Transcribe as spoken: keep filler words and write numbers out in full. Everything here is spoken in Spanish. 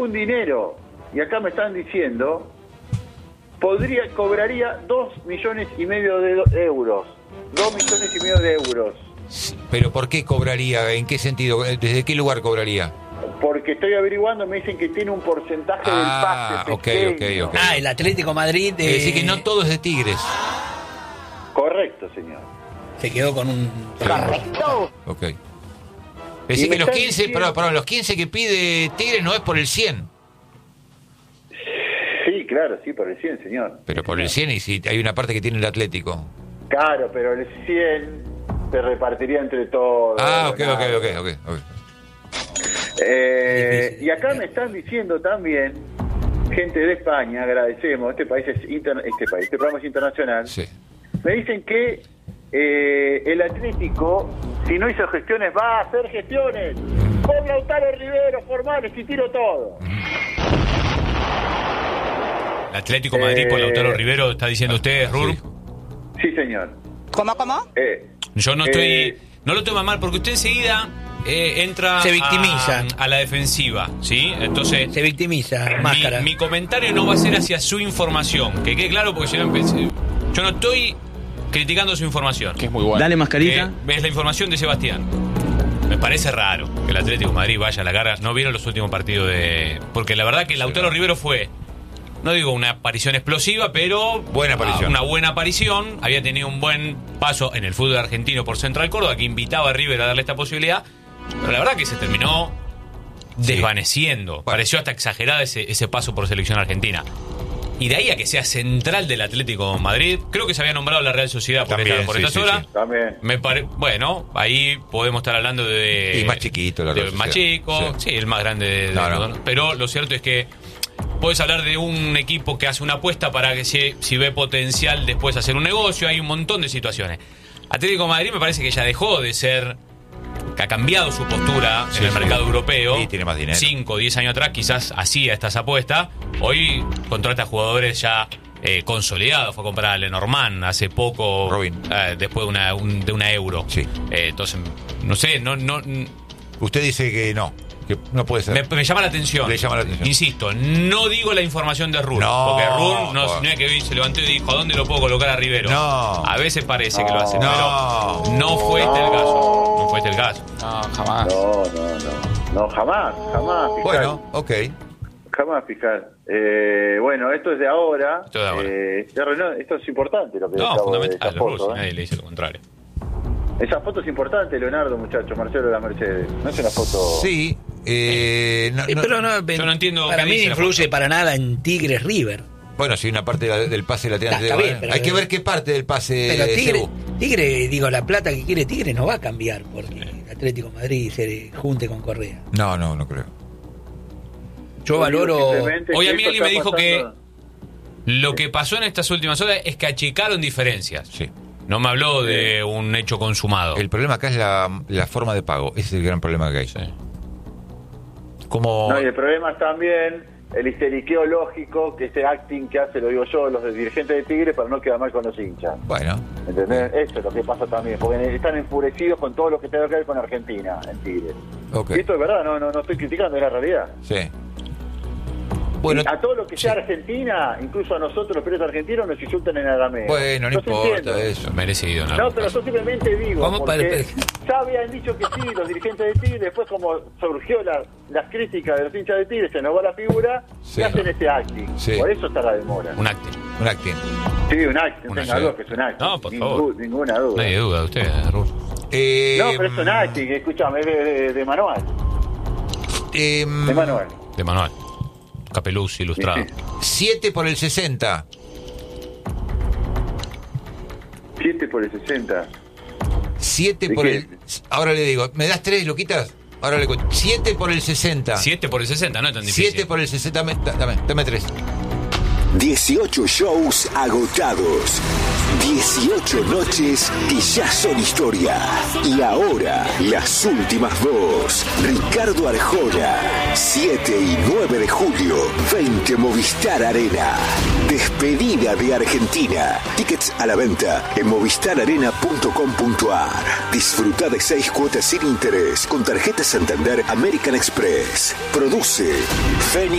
un dinero, y acá me están diciendo, podría cobraría dos millones y medio de do- euros. Dos millones y medio de euros. ¿Pero por qué cobraría? ¿En qué sentido? ¿Desde qué lugar cobraría? Porque estoy averiguando, me dicen que tiene un porcentaje Ah, del ok, pase ok, pequeño. ok. Ah, el Atlético Madrid Es eh, decir, que no todo es de Tigres. Correcto, señor. se quedó con un... Ok. Es decir, Y que me los están quince, diciendo- perdón, perdón, los quince que pide Tigres no es por el cien. Sí, claro, sí, por el cien, señor. Pero por el cien, y si hay una parte que tiene el Atlético. Claro, pero el cien se repartiría entre todos. Ah, ok, nada. ok, ok, ok, ok. Eh, y acá me están diciendo también, gente de España, agradecemos, este país es inter- este país, este programa es internacional. Sí. Me dicen que eh, el Atlético, si no hizo gestiones, va a hacer gestiones. Con Lautaro Rivero, formales y tiro todo. El Atlético de Madrid con Eh, Lautaro Rivero, está diciendo usted, Rur. Sí. Sí, señor. ¿Cómo, cómo? Eh, Yo no estoy. Eh, No lo toma mal, porque usted enseguida eh, entra Se victimiza. A, a la defensiva, ¿sí? Entonces. Se victimiza, máscara. Mi, mi comentario no va a ser hacia su información. Que quede claro, porque si no empecé. Yo no estoy criticando su información. Que es muy bueno. Dale, mascarita. Que es la información de Sebastián. Me parece raro que el Atlético de Madrid vaya a la carga. No vieron los últimos partidos de. Porque la verdad que Lautaro Rivero fue. No digo una aparición explosiva, pero Buena aparición. una buena aparición. Había tenido un buen paso en el fútbol argentino por Central Córdoba, que invitaba a River a darle esta posibilidad. Pero la verdad que se terminó Sí. desvaneciendo. Bueno. Pareció hasta exagerada ese, ese paso por selección argentina. Y de ahí a que sea central del Atlético de Madrid, creo que se había nombrado la Real Sociedad por, También, esta- por sí, estas sí, horas. sí. también. Me pare... Bueno, ahí podemos estar hablando de. Y más chiquito, la de Real Más Sociedad. chico, sí. Sí. el más grande de, de No, no. todos. Pero lo cierto es que puedes hablar de un equipo que hace una apuesta para que si, si ve potencial después hacer un negocio. Hay un montón de situaciones. Atlético de Madrid me parece que ya dejó de ser. Que ha cambiado su postura Sí, en el sí. mercado europeo. Y tiene más dinero. cinco o diez años atrás quizás hacía estas apuestas. Hoy contrata jugadores ya eh, consolidados. Fue a comprar a Lenormand hace poco. Robin. eh, después de una, un- de una euro. Sí. Eh, entonces, no sé, no, no, Usted dice que no, que no puede ser. me, me llama la atención. Le llama la atención. Insisto, no digo la información de Rur. No. Porque Rur no, Por- no es que hoy se levantó y dijo, ¿a dónde lo puedo colocar a Rivero? No. A veces parece que lo hace, No. pero no fue este el caso. No fue este el caso. No, jamás. No, no, no. No, jamás, jamás, fiscal. Bueno, ok. Jamás, fiscal. Eh, bueno, esto es de ahora. Esto es de ahora. Eh, esto es- esto es importante lo que No, acabo de fundamental, esa Rur, foto, si ¿eh? nadie le dice lo contrario. Esa foto es importante, Leonardo, muchacho, Marcelo de la Mercedes. No es una foto... Sí. Eh, no- Eh, no- pero no, Yo no entiendo para qué mí dice no la influye foto. para nada en Tigres River. Bueno, si una parte de la- del pase la tiene Está- está Atlético. bien, pero- Hay que ver qué parte del pase Pero de Tigre, Cebu. Tigre, digo, la plata que quiere Tigre no va a cambiar porque el Atlético de Madrid se junte con Correa. No, no, no creo. Yo Yo digo valoro... simplemente Hoy que a mí esto alguien me está dijo que pasando- lo que pasó en estas últimas horas es que achicaron diferencias. Sí. No me habló de un hecho consumado. El problema acá es la, la forma de pago. Ese es el gran problema que hay. Sí. Como... No, y el problema es también el histeriqueo lógico, que ese acting que hace, lo digo yo, los dirigentes de Tigre para no quedar mal con los hinchas. Bueno. ¿Entendés? Eso es lo que pasa también, porque están enfurecidos con todo lo que tenga que ver con Argentina en Tigre. Ok. Y esto es verdad, no, no, no estoy criticando, es la realidad. Sí. Bueno, Y a todo lo que sea sí. Argentina, incluso a nosotros los periodistas argentinos, nos insultan en arameo. Bueno, no Los importa entiendo. eso. Merecido, ¿no? No, pero yo simplemente digo, ¿Cómo? porque Pare- ya habían dicho que sí, los dirigentes de Tigre, después como surgió la, las críticas de los hinchas de Tigre, se nos va la figura, Sí. y hacen este acting. Sí. Por eso está la demora. Un acto. Un acting. Sí, un acting, Una tenga ciudad. duda que es un acting. No, por Ningú- favor. Ninguna duda. Nadie duda de usted, Rur. Eh, No, pero es un acting, escúchame, es de, de, de manual. eh, De manual. De manual. Capeluz ilustrado. siete por el sesenta. siete por el sesenta. siete ¿De por qué? el... Ahora le digo, ¿me das tres, Luquitas? Ahora le cuento. siete por el sesenta. siete por el sesenta, no es tan difícil. siete por el sesenta. Dame, dame, dame tres. dieciocho shows agotados. dieciocho noches que ya son historia. Y ahora, las últimas dos. Ricardo Arjona, siete y nueve de julio, veinte Movistar Arena. Despedida de Argentina. Tickets a la venta en movistar arena punto com punto a r. Disfruta de seis cuotas sin interés con tarjeta Santander American Express. Produce Fénix.